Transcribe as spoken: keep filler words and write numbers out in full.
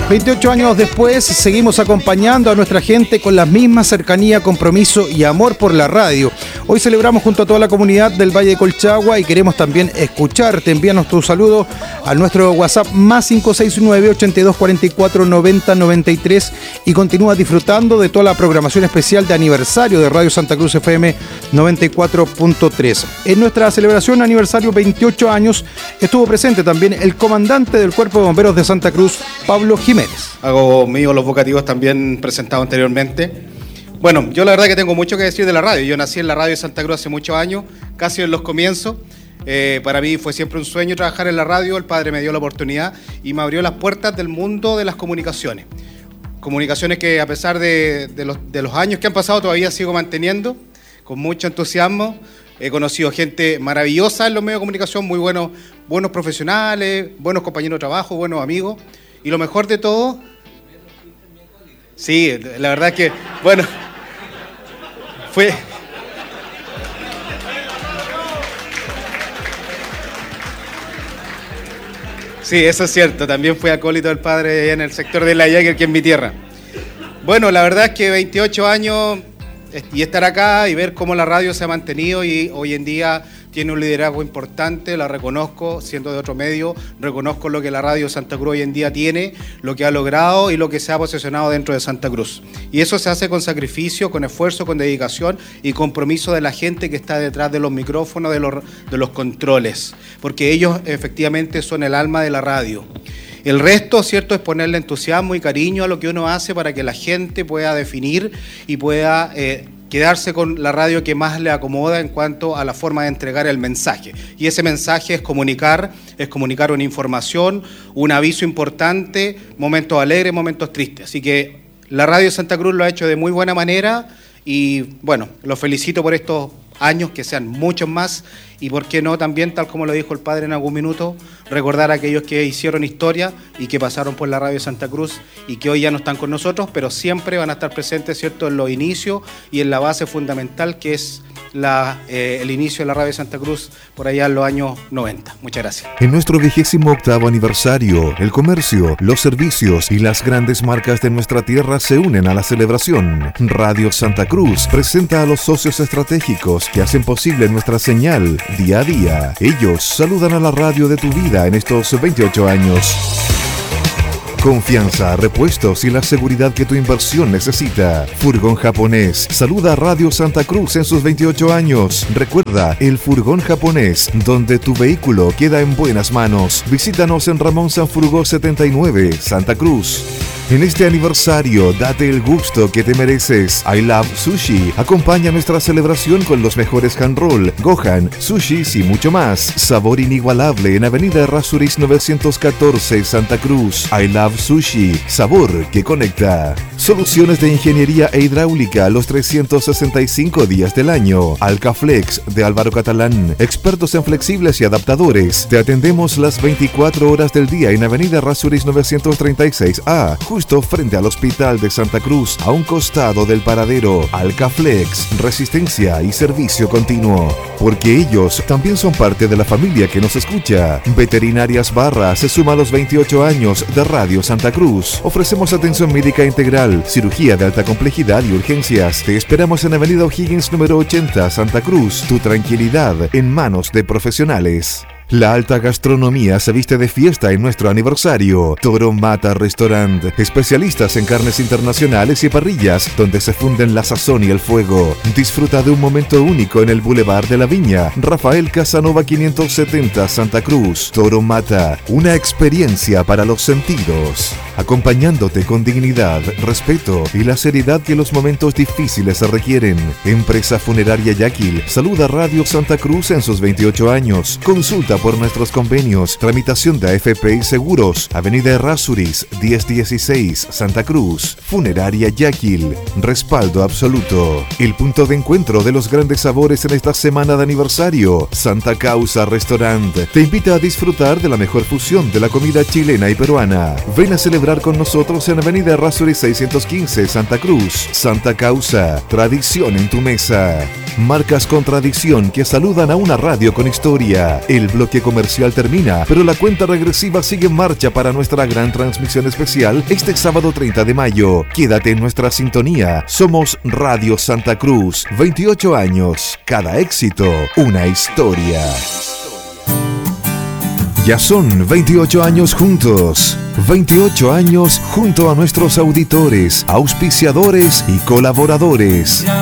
veintiocho años después, seguimos acompañando a nuestra gente con la misma cercanía, compromiso y amor por la radio. Hoy celebramos junto a toda la comunidad del Valle de Colchagua y queremos también escucharte. Envíanos tu saludo a nuestro WhatsApp más cinco seis nueve, ochenta y dos cuarenta y cuatro, noventa noventa y tres y continúa disfrutando de toda la programación especial de aniversario de Radio Santa Cruz F M noventa y cuatro punto tres. En nuestra celebración aniversario veintiocho años estuvo presente también el comandante del Cuerpo de Bomberos de Santa Cruz, Pablo Jiménez. Hago mío los vocativos también presentados anteriormente. Bueno, yo la verdad que tengo mucho que decir de la radio. Yo nací en la radio de Santa Cruz hace muchos años, casi en los comienzos. Eh, para mí fue siempre un sueño trabajar en la radio. El padre me dio la oportunidad y me abrió las puertas del mundo de las comunicaciones. Comunicaciones que a pesar de, de, los, de los años que han pasado todavía sigo manteniendo con mucho entusiasmo. He conocido gente maravillosa en los medios de comunicación, muy buenos, buenos profesionales, buenos compañeros de trabajo, buenos amigos. Y lo mejor de todo, sí, la verdad es que, bueno, fue... Sí, eso es cierto, también fui acólito del padre en el sector de La Yager, que es mi tierra. Bueno, la verdad es que veintiocho años y estar acá y ver cómo la radio se ha mantenido y hoy en día tiene un liderazgo importante, la reconozco, siendo de otro medio, reconozco lo que la radio Santa Cruz hoy en día tiene, lo que ha logrado y lo que se ha posicionado dentro de Santa Cruz. Y eso se hace con sacrificio, con esfuerzo, con dedicación y compromiso de la gente que está detrás de los micrófonos, de los, de los controles, porque ellos efectivamente son el alma de la radio. El resto, cierto, es ponerle entusiasmo y cariño a lo que uno hace para que la gente pueda definir y pueda eh, quedarse con la radio que más le acomoda en cuanto a la forma de entregar el mensaje. Y ese mensaje es comunicar, es comunicar una información, un aviso importante, momentos alegres, momentos tristes. Así que la radio de Santa Cruz lo ha hecho de muy buena manera y, bueno, los felicito por estos años, que sean muchos más y, por qué no, también, tal como lo dijo el padre en algún minuto, recordar a aquellos que hicieron historia y que pasaron por la radio de Santa Cruz y que hoy ya no están con nosotros, pero siempre van a estar presentes, ¿cierto?, en los inicios y en la base fundamental que es la, eh, el inicio de la radio de Santa Cruz por allá en los años noventa. Muchas gracias. En nuestro vigésimo octavo aniversario, el comercio, los servicios y las grandes marcas de nuestra tierra se unen a la celebración. Radio Santa Cruz presenta a los socios estratégicos que hacen posible nuestra señal día a día. Ellos saludan a la radio de tu vida en estos veintiocho años. Confianza, repuestos y la seguridad que tu inversión necesita. Furgón Japonés saluda a Radio Santa Cruz en sus veintiocho años. Recuerda, el Furgón Japonés, donde tu vehículo queda en buenas manos. Visítanos en Ramón Sanfurgó setenta y nueve, Santa Cruz. En este aniversario, date el gusto que te mereces. I Love Sushi. Acompaña nuestra celebración con los mejores hand roll, gohan, sushis y mucho más. Sabor inigualable en Avenida Errázuriz novecientos catorce, Santa Cruz. I Love Sushi. Sabor que conecta. Soluciones de ingeniería e hidráulica los trescientos sesenta y cinco días del año. Alcaflex de Álvaro Catalán. Expertos en flexibles y adaptadores. Te atendemos las veinticuatro horas del día en Avenida Errázuriz novecientos treinta y seis A. Justo frente al Hospital de Santa Cruz, a un costado del paradero. Alcaflex, resistencia y servicio continuo. Porque ellos también son parte de la familia que nos escucha. Veterinarias Barra se suma a los veintiocho años de Radio Santa Cruz. Ofrecemos atención médica integral, cirugía de alta complejidad y urgencias. Te esperamos en Avenida O'Higgins número ochenta, Santa Cruz. Tu tranquilidad en manos de profesionales. La alta gastronomía se viste de fiesta en nuestro aniversario. Toro Mata Restaurant, especialistas en carnes internacionales y parrillas, donde se funden la sazón y el fuego. Disfruta de un momento único en el Boulevard de la Viña, Rafael Casanova quinientos setenta, Santa Cruz. Toro Mata, una experiencia para los sentidos. Acompañándote con dignidad, respeto y la seriedad que los momentos difíciles se requieren. Empresa Funeraria Yaquil saluda Radio Santa Cruz en sus veintiocho años. Consulta por nuestros convenios, tramitación de A F P y seguros. Avenida Errázuriz diez dieciséis, Santa Cruz. Funeraria Yaquil, respaldo absoluto. El punto de encuentro de los grandes sabores en esta semana de aniversario. Santa Causa Restaurant te invita a disfrutar de la mejor fusión de la comida chilena y peruana. Ven a celebrar celebrar con nosotros en Avenida Errázuriz seiscientos quince, Santa Cruz. Santa Causa, tradición en tu mesa. Marcas con tradición que saludan a una radio con historia. El bloque comercial termina, pero la cuenta regresiva sigue en marcha para nuestra gran transmisión especial este sábado treinta de mayo. Quédate en nuestra sintonía. Somos Radio Santa Cruz. veintiocho años. Cada éxito, una historia. Ya son veintiocho años juntos. veintiocho años junto a nuestros auditores, auspiciadores y colaboradores.